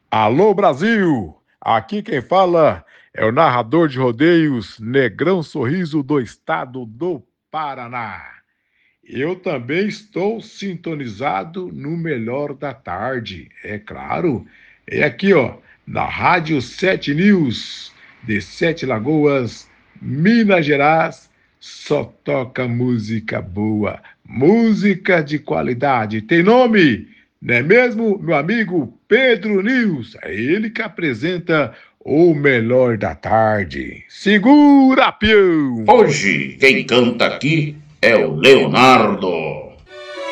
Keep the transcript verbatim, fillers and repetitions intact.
Alô, Brasil! Aqui quem fala é o narrador de rodeios Negrão Sorriso do estado do Paraná. Eu também estou sintonizado no melhor da tarde, é claro. É aqui, ó, na Rádio Sete News, de Sete Lagoas, Minas Gerais, só toca música boa, música de qualidade. Tem nome? Não é mesmo, meu amigo Pedro News? É ele que apresenta o melhor da tarde. Segura, peão! Hoje quem canta aqui é o Leonardo.